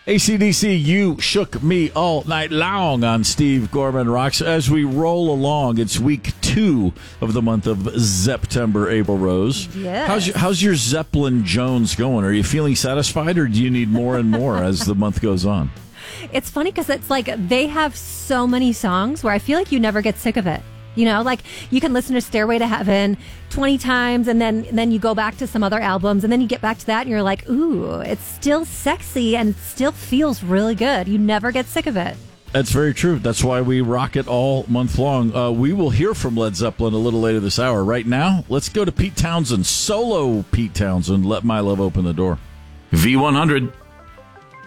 AC/DC, You Shook Me All Night Long on Steve Gorman Rocks. As we roll along, it's week 2 of the month of September, April Rose. Yes. How's your Zeppelin Jones going? Are you feeling satisfied, or do you need more and more as the month goes on? It's funny because it's like they have so many songs where I feel like you never get sick of it. You know, like you can listen to Stairway to Heaven 20 times and then you go back to some other albums and then you get back to that and you're like, ooh, it's still sexy and it still feels really good. You never get sick of it. That's very true. That's why we rock it all month long. We will hear from Led Zeppelin a little later this hour. Right now, let's go to Pete Townsend. Solo Pete Townsend, Let My Love Open the Door. V100.